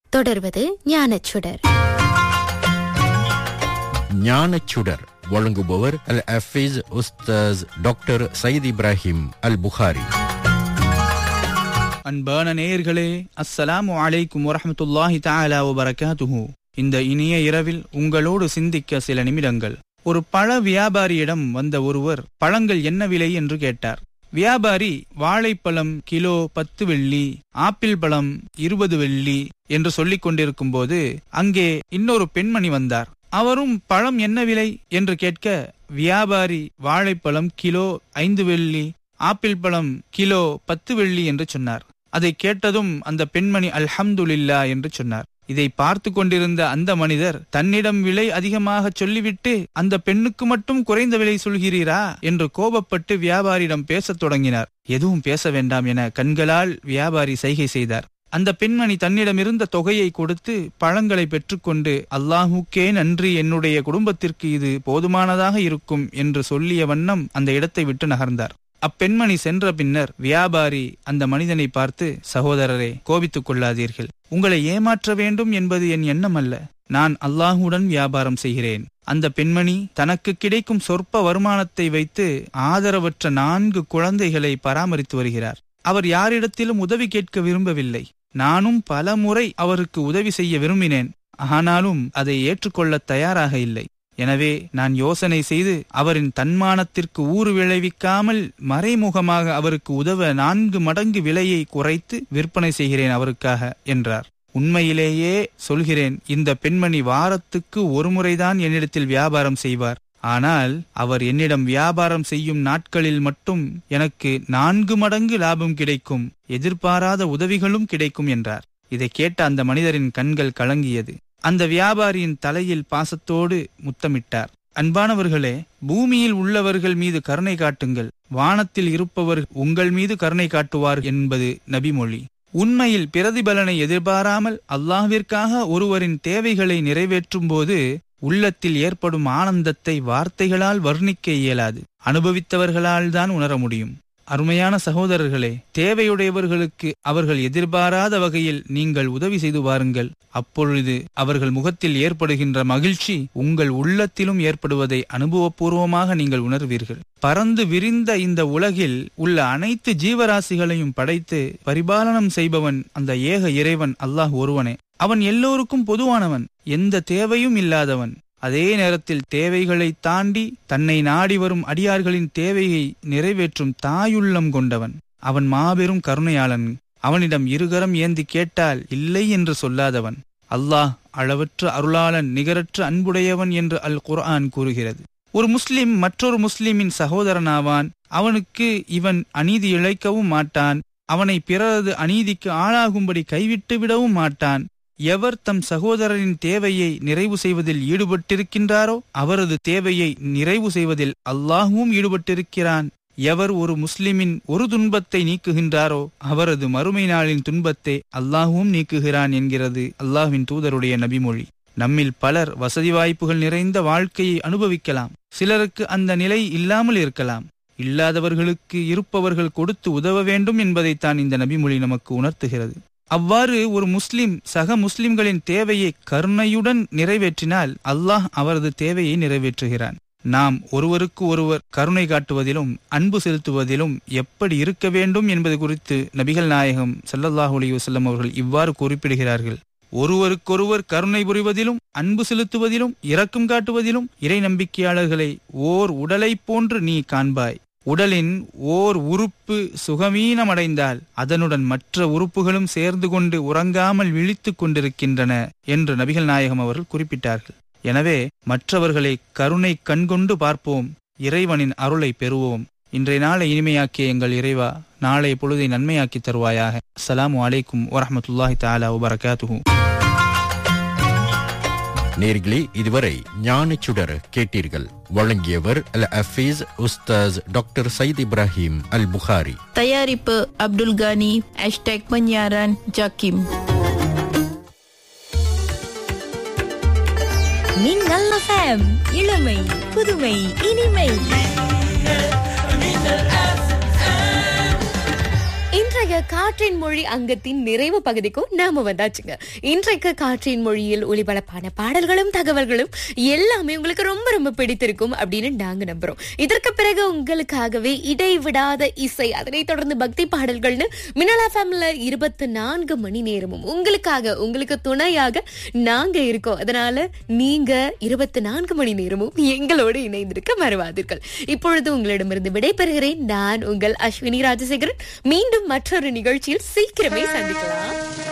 தொடர்வது ஞானச்சுடர். ஞானச்சுடர் வழங்குபவர் அல் Hafiz Ustadh doctor Zayed Ibrahim அல் புகாரி. அன்பான நேயர்களே, அஸ்ஸலாமு அலைக்கும் வரஹ்மத்துல்லாஹி தஆலா வபரகாத்துஹு. இந்த இனிய இரவில் உங்களோடு சிந்திக்க சில நிமிடங்கள். ஒரு பழ வியாபாரியிடம் வந்த ஒருவர் பழங்கள் என்ன விலை என்று கேட்டார். வியாபாரி வாழைப்பழம் கிலோ 10 வெள்ளி, ஆப்பிள் பழம் 20 வெள்ளி என்று சொல்லிக் கொண்டிருக்கும் போது அங்கே இன்னொரு பெண்மணி வந்தார். அவரும் பழம் என்ன விலை என்று கேட்க, வியாபாரி வாழைப்பழம் கிலோ 5 வெள்ளி, ஆப்பிள் பழம் கிலோ 10 வெள்ளி என்று சொன்னார். அதை கேட்டதும் அந்த பெண்மணி அல்ஹம்துலில்லாஹ் என்று சொன்னார். இதை பார்த்து கொண்டிருந்த அந்த மனிதர் தன்னிடம் விலை அதிகமாக சொல்லிவிட்டு அந்த பெண்ணுக்கு மட்டும் குறைந்த விலை சொல்கிறீரா என்று கோபப்பட்டு வியாபாரியிடம் பேசத் தொடங்கினார். எதுவும் பேச வேண்டாம் என கண்களால் வியாபாரி சைகை செய்தார். அந்த பெண்மணி தன்னிடமிருந்த தொகையை கொடுத்து பழங்களை பெற்றுக்கொண்டு, அல்லாஹுக்கே நன்றி, என்னுடைய குடும்பத்திற்கு இது போதுமானதாக இருக்கும் என்று சொல்லிய வண்ணம் அந்த இடத்தை விட்டு நகர்ந்தார். அப்பெண்மணி சென்ற பின்னர் வியாபாரி அந்த மனிதனை பார்த்து, சகோதரரே, கோபித்துக் கொள்ளாதீர்கள். உங்களை ஏமாற்ற வேண்டும் என்பது என் எண்ணம் அல்ல. நான் அல்லாஹுடன் வியாபாரம் செய்கிறேன். அந்த பெண்மணி தனக்கு கிடைக்கும் சொற்ப வருமானத்தை வைத்து ஆதரவற்ற 4 குழந்தைகளை பராமரித்து வருகிறார். அவர் யாரிடத்திலும் உதவி கேட்க விரும்பவில்லை. நானும் பல முறை அவருக்கு உதவி செய்ய விரும்பினேன். ஆனாலும் அதை ஏற்றுக்கொள்ள தயாராக இல்லை. எனவே நான் யோசனை செய்து அவரின் தன்மானத்திற்கு ஊறு விளைவிக்காமல் மறைமுகமாக அவருக்கு உதவ 4 மடங்கு விலையை குறைத்து விற்பனை செய்கிறேன் அவருக்காக என்றார். உண்மையிலேயே சொல்கிறேன், இந்த பெண்மணி வாரத்துக்கு ஒரு முறைதான் என்னிடத்தில் வியாபாரம் செய்வார். ஆனால் அவர் என்னிடம் வியாபாரம் செய்யும் நாட்களில் மட்டும் எனக்கு 4 மடங்கு லாபம் கிடைக்கும், எதிர்பாராத உதவிகளும் கிடைக்கும் என்றார். இதை கேட்ட அந்த மனிதரின் கண்கள் கலங்கியது. அந்த வியாபாரியின் தலையில் பாசத்தோடு முத்தமிட்டார். அன்பானவர்களே, பூமியில் உள்ளவர்கள் மீது கருணை காட்டுங்கள், வானத்தில் இருப்பவர் உங்கள் மீது கருணை காட்டுவார் என்பது நபிமொழி. உண்மையில் பிரதிபலனை எதிர்பாராமல் அல்லாஹ்விற்காக ஒருவரின் தேவைகளை நிறைவேற்றும் போது உள்ளத்தில் ஏற்படும் ஆனந்தத்தை வார்த்தைகளால் வர்ணிக்க இயலாது. அனுபவித்தவர்களால் தான் உணர முடியும். அருமையான சகோதரர்களே, தேவையுடையவர்களுக்கு அவர்கள் எதிர்பாராத வகையில் நீங்கள் உதவி செய்து பாருங்கள். அப்பொழுது அவர்கள் முகத்தில் ஏற்படுகின்ற மகிழ்ச்சி உங்கள் உள்ளத்திலும் ஏற்படுவதை அனுபவபூர்வமாக நீங்கள் உணர்வீர்கள். பறந்து விரிந்த இந்த உலகில் உள்ள அனைத்து ஜீவராசிகளையும் படைத்து பரிபாலனம் செய்பவன் அந்த ஏக இறைவன் அல்லாஹ் ஒருவனே. அவன் எல்லோருக்கும் பொதுவானவன், எந்த தேவையும் இல்லாதவன். அதே நேரத்தில் தேவைகளை தாண்டி தன்னை நாடி வரும் அடியார்களின் தேவையை நிறைவேற்றும் தாயுள்ளம் கொண்டவன். அவன் மாபெரும் கருணையாளன். அவனிடம் இருகரம் ஏந்தி கேட்டால் இல்லை என்று சொல்லாதவன். அல்லாஹ் அளவற்ற அருளாளன், நிகரற்ற அன்புடையவன் என்று அல் குர்ஆன் கூறுகிறது. ஒரு முஸ்லிம் மற்றொரு முஸ்லிமின் சகோதரனாவான். அவனுக்கு இவன் அநீதி இழைக்கவும் மாட்டான். அவனை பிறரது அநீதிக்கு ஆளாகும்படி கைவிட்டு விடவும் மாட்டான். எவர் தம் சகோதரரின் தேவையை நிறைவு செய்வதில் ஈடுபட்டிருக்கின்றாரோ அவரது தேவையை நிறைவு செய்வதில் அல்லாஹுவும் ஈடுபட்டிருக்கிறான். எவர் ஒரு முஸ்லிமின் ஒரு துன்பத்தை நீக்குகின்றாரோ அவரது மறுமை நாளின் துன்பத்தை அல்லாஹுவும் நீக்குகிறான் என்கிறது அல்லாஹ்வின் தூதருடைய நபிமொழி. நம்மில் பலர் வசதி வாய்ப்புகள் நிறைந்த வாழ்க்கையை அனுபவிக்கலாம். சிலருக்கு அந்த நிலை இல்லாமல் இருக்கலாம். இல்லாதவர்களுக்கு இருப்பவர்கள் கொடுத்து உதவ வேண்டும் என்பதைத்தான் இந்த நபிமொழி நமக்கு உணர்த்துகிறது. அவ்வாறு ஒரு முஸ்லிம் சக முஸ்லிம்களின் தேவையை கருணையுடன் நிறைவேற்றினால் அல்லாஹ் அவரது தேவையை நிறைவேற்றுகிறான். நாம் ஒருவருக்கு ஒருவர் கருணை காட்டுவதிலும் அன்பு செலுத்துவதிலும் எப்படி இருக்க வேண்டும் என்பது குறித்து நபிகள் நாயகம் ஸல்லல்லாஹு அலைஹி வஸல்லம் அவர்கள் இவ்வாறு குறிப்பிடுகிறார்கள். ஒருவருக்கொருவர் கருணை புரிவதிலும் அன்பு செலுத்துவதிலும் இரக்கம் காட்டுவதிலும் இறை நம்பிக்கையாளர்களை ஓர் உடலை போன்று நீ காண்பாய். உடலின் ஓர் உறுப்பு சுகமீனமடைந்தால் அதனுடன் மற்ற உறுப்புகளும் சேர்ந்து கொண்டு உறங்காமல் விழித்துக் கொண்டிருக்கின்றன என்று நபிகள் நாயகம் அவர்கள் குறிப்பிட்டார்கள். எனவே மற்றவர்களை கருணை கண்கொண்டு பார்ப்போம், இறைவனின் அருளை பெறுவோம். இன்றைய நாளை இனிமையாக்கிய எங்கள் இறைவா, நாளை பொழுதை நன்மையாக்கி தருவாயாக. அஸ்ஸலாமு அலைக்கும் வரஹ்மத்துல்லாஹி தஆலா வபரகாத்துஹு. நேர்களே, இதுவரை ஞானச்சுடர் கேட்டீர்கள். வழங்கியவர் அல் ஹஃபீஸ் உஸ்தாஸ் டாக்டர் சயீத் இப்ராஹிம் அல் புகாரி. தயாரிப்பு அப்துல் கானி. #penyiaran ஜாக்கிம். மின்னல் FM, இளமை புதுமை இனிமை. இன்றைய காற்றின் மொழி அங்கத்தின் நிறைவு பகுதிக்கும் நாம வந்தாச்சுங்க. இன்றைக்கு காற்றின் மொழியில் ஒளிபரப்பான பாடல்களும் தகவல்களும் எல்லாமே உங்களுக்கு ரொம்ப ரொம்ப பிடித்திருக்கும் அப்படின்னு நாங்க நம்புறோம். இதற்கு பிறகு உங்களுக்காகவே இடைவிடாத இசை, அதனை தொடர்ந்து பக்தி பாடல்கள்னு மின்னல் எஃப்எம்ல 24 மணி நேரமும் உங்களுக்கு துணையாக நாங்க இருக்கோம். அதனால நீங்க 24 மணி நேரமும் எங்களோடு இணைந்திருக்க மறவாதீர்கள். இப்பொழுது உங்களிடமிருந்து விடைபெறுகிறேன். நான் உங்கள் அஸ்வினி ராஜசேகரன். மீண்டும் மற்றொரு நிகழ்ச்சியில் சீக்கிரமே சந்திக்கலாம்.